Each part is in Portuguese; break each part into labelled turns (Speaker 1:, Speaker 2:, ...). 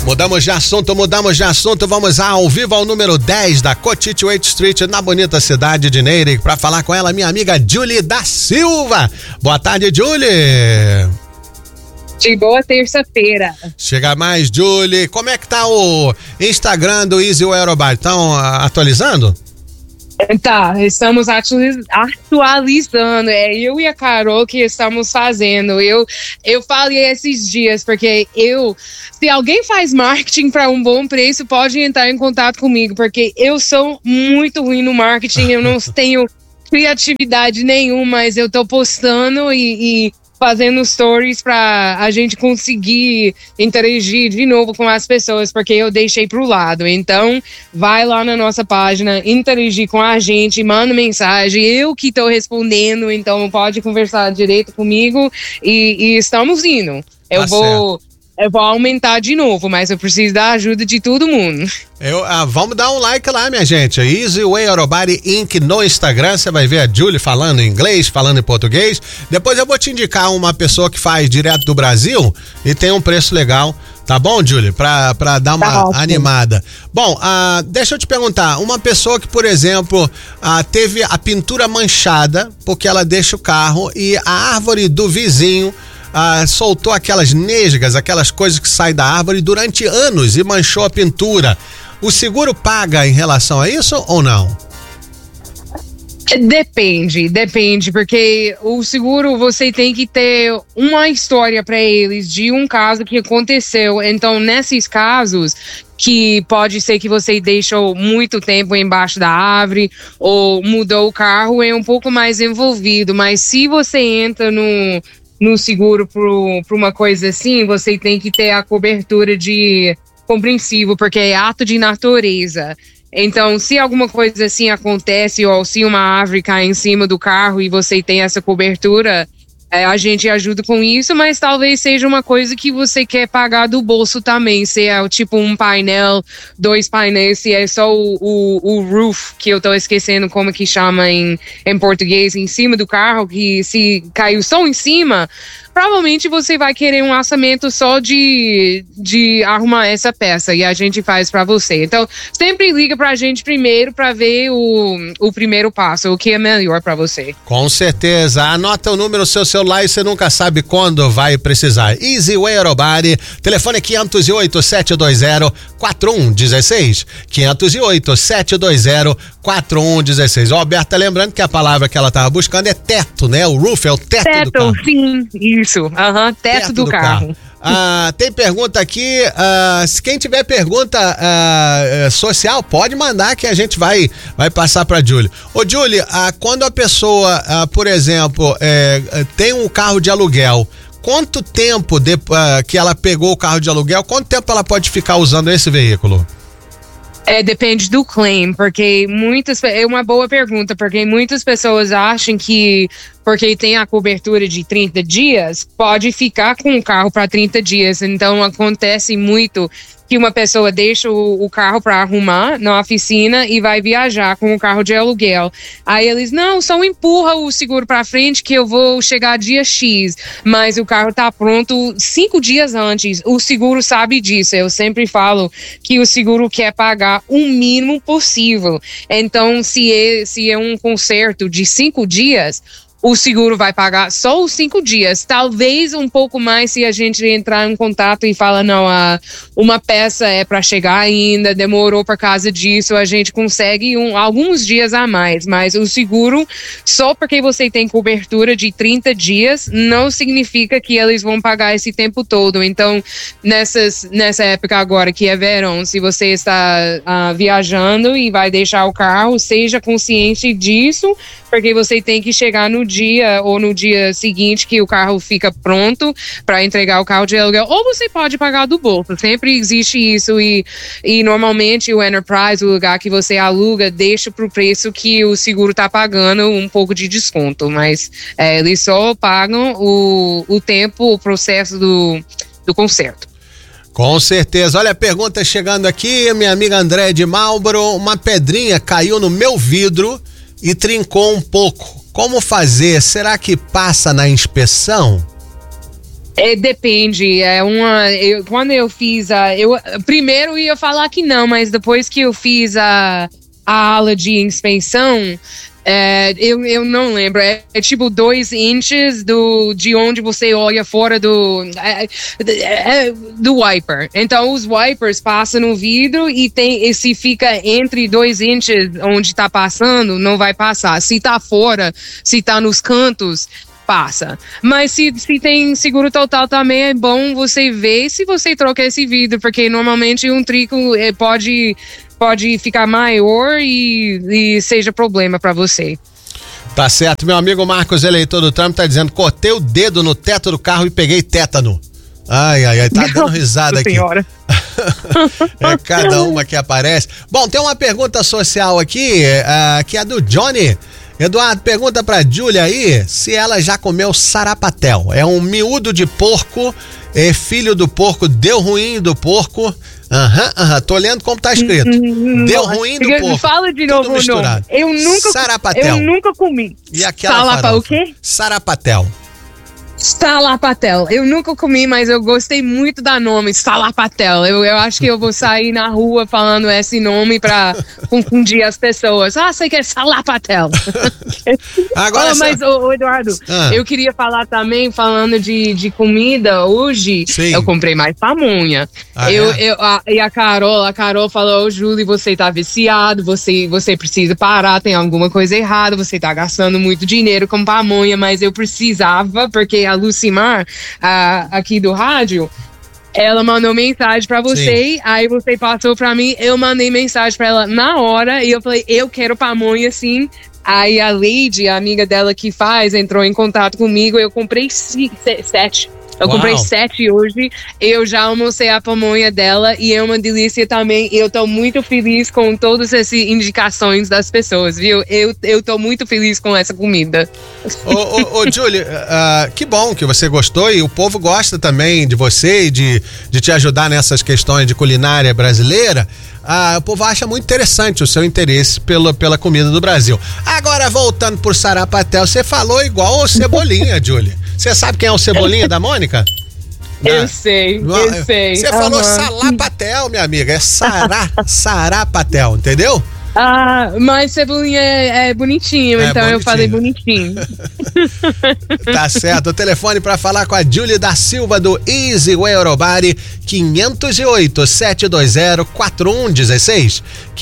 Speaker 1: Mudamos de assunto, vamos ao vivo ao número 10 da Cochiti Waite Street, na bonita cidade de Neirik, para falar com ela, minha amiga Julie da Silva. Boa tarde, Julie.
Speaker 2: De boa terça-feira.
Speaker 1: Chega mais, Julie. Como é que tá o Instagram do Easy Way Aerobody? Estão atualizando?
Speaker 2: Tá, estamos atualizando. É eu e a Carol que estamos fazendo. Eu falei esses dias, porque se alguém faz marketing para um bom preço, pode entrar em contato comigo, porque eu sou muito ruim no marketing, eu não tenho criatividade nenhuma, mas eu tô postando e fazendo stories pra a gente conseguir interagir de novo com as pessoas, porque eu deixei pro lado. Então, vai lá na nossa página, interagir com a gente, manda mensagem, eu que tô respondendo, então pode conversar direto comigo e estamos indo. Eu vou aumentar de novo, mas eu preciso da ajuda de todo mundo.
Speaker 1: Vamos dar um like lá, minha gente. Easy Way Aerobody Inc. no Instagram. Você vai ver a Julie falando em inglês, falando em português. Depois eu vou te indicar uma pessoa que faz direto do Brasil e tem um preço legal. Tá bom, Julie? Pra dar uma animada. Bom, deixa eu te perguntar. Uma pessoa que, por exemplo, teve a pintura manchada porque ela deixa o carro e a árvore do vizinho soltou aquelas nesgas, aquelas coisas que saem da árvore durante anos e manchou a pintura. O seguro paga em relação a isso ou não?
Speaker 2: Depende, porque o seguro você tem que ter uma história para eles de um caso que aconteceu. Então, nesses casos, que pode ser que você deixou muito tempo embaixo da árvore ou mudou o carro, é um pouco mais envolvido. Mas se você entra no seguro por uma coisa assim, você tem que ter a cobertura de compreensivo, porque é ato de natureza. Então, se alguma coisa assim acontece, ou se uma árvore cai em cima do carro e você tem essa cobertura, a gente ajuda com isso, mas talvez seja uma coisa que você quer pagar do bolso também, se é tipo um painel, 2 painéis, se é só o roof, que eu tô esquecendo como que chama em português, em cima do carro, que se caiu só em cima, provavelmente você vai querer um orçamento só de arrumar essa peça e a gente faz pra você. Então, sempre liga pra gente primeiro pra ver o primeiro passo, o que é melhor pra você.
Speaker 1: Com certeza. Anota o número do seu celular e você nunca sabe quando vai precisar. Easy Way Aerobody, telefone 508-720-4116. 508-720-4116. Ó, Berta, lembrando que a palavra que ela tava buscando é teto, né? O roof é o teto do carro.
Speaker 2: Sim, isso. Teto do carro.
Speaker 1: Tem pergunta aqui, se quem tiver pergunta social, pode mandar que a gente vai passar pra Julie. Ô Julie, quando a pessoa, por exemplo, tem um carro de aluguel, quanto tempo que ela pegou o carro de aluguel, quanto tempo ela pode ficar usando esse veículo?
Speaker 2: Depende do claim, porque é uma boa pergunta, porque muitas pessoas acham que porque tem a cobertura de 30 dias, pode ficar com o carro para 30 dias. Então, acontece muito que uma pessoa deixa o carro para arrumar na oficina e vai viajar com o carro de aluguel. Aí eles, não, só empurra o seguro para frente que eu vou chegar dia X. Mas o carro tá pronto 5 dias antes. O seguro sabe disso. Eu sempre falo que o seguro quer pagar o mínimo possível. Então, se é um conserto de 5 dias, o seguro vai pagar só os 5 dias, talvez um pouco mais se a gente entrar em contato e falar, não, uma peça é para chegar ainda, demorou por causa disso, a gente consegue alguns dias a mais, mas o seguro, só porque você tem cobertura de 30 dias, não significa que eles vão pagar esse tempo todo. Então, nessa época agora que é verão, se você está viajando e vai deixar o carro, seja consciente disso, porque você tem que chegar no dia ou no dia seguinte que o carro fica pronto para entregar o carro de aluguel, ou você pode pagar do bolso, sempre existe isso e normalmente o Enterprise, o lugar que você aluga, deixa pro preço que o seguro tá pagando um pouco de desconto, mas eles só pagam o tempo, o processo do conserto.
Speaker 1: Com certeza. Olha a pergunta chegando aqui, minha amiga André de Marlboro, uma pedrinha caiu no meu vidro e trincou um pouco. Como fazer? Será que passa na inspeção?
Speaker 2: Depende, quando eu fiz primeiro eu ia falar que não, mas depois que eu fiz a aula de inspeção, eu não lembro, é tipo 2 inches de onde você olha fora do wiper. Então os wipers passam no vidro e se fica entre 2 inches onde tá passando, não vai passar. Se tá fora, se tá nos cantos, passa. Mas se tem seguro total também é bom você ver se você troca esse vidro, porque normalmente um trico pode ficar maior e seja problema para você.
Speaker 1: Tá certo, meu amigo Marcos, eleitor do Trump, tá dizendo: cortei o dedo no teto do carro e peguei tétano. Ai, tá dando risada aqui. Senhora. É cada uma que aparece. Bom, tem uma pergunta social aqui, que é do Johnny. Eduardo, pergunta pra Júlia aí se ela já comeu sarapatel. É um miúdo de porco, filho do porco, deu ruim do porco. Tô lendo como tá escrito. Deu ruim do porco.
Speaker 2: Fala de novo o nome.
Speaker 1: Sarapatel.
Speaker 2: Eu nunca comi.
Speaker 1: E aquela
Speaker 2: o quê?
Speaker 1: Sarapatel.
Speaker 2: Salapatel. Eu nunca comi, mas eu gostei muito da nome, Salapatel. Eu acho que eu vou sair na rua falando esse nome pra confundir as pessoas. Você quer Salapatel.
Speaker 1: Agora
Speaker 2: mas, Eduardo, eu queria falar também, falando de comida, hoje, sim, eu comprei mais pamonha. E a Carol falou: Júlio, você tá viciado, você precisa parar, tem alguma coisa errada, você tá gastando muito dinheiro com pamonha, mas eu precisava, porque a Lucimar, aqui do rádio, ela mandou mensagem pra você. Sim. Aí você passou pra mim, eu mandei mensagem pra ela na hora e eu falei: eu quero pamonha sim. Aí a Lady, a amiga dela que faz, entrou em contato comigo. Eu comprei 7. Eu comprei 7 hoje. Eu já almocei a pamonha dela e é uma delícia também. Eu tô muito feliz com todas essas indicações das pessoas, viu? Eu tô muito feliz com essa comida.
Speaker 1: Ô Julie, que bom que você gostou e o povo gosta também de você e de te ajudar nessas questões de culinária brasileira. O povo acha muito interessante o seu interesse pela comida do Brasil. Agora, voltando por sarapatel, você falou igual o Cebolinha, Julie. Você sabe quem é o Cebolinha da Mônica?
Speaker 2: Eu sei.
Speaker 1: Você falou salapatel, minha amiga. É sarapatel, entendeu?
Speaker 2: Mas Cebolinha é bonitinho, então bonitinho. Eu falei bonitinho.
Speaker 1: Tá certo. O telefone para falar com a Júlia da Silva do Easy Way Aerobody, 508-720-4116.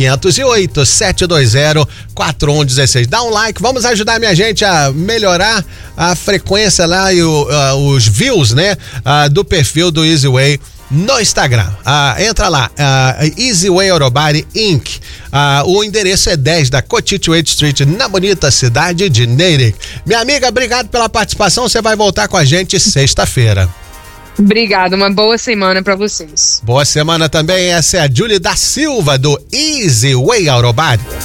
Speaker 1: 508-720-4116. Dá um like, vamos ajudar minha gente a melhorar a frequência lá e os views, né? Do perfil do Easy Way no Instagram. Entra lá, Easy Way Aerobody Inc. O endereço é 10 da Cochituate Street, na bonita cidade de Natick. Minha amiga, obrigado pela participação. Você vai voltar com a gente sexta-feira.
Speaker 2: Obrigada, uma boa semana pra vocês.
Speaker 1: Boa semana também. Essa é a Júlia da Silva do Easy Way Aerobody.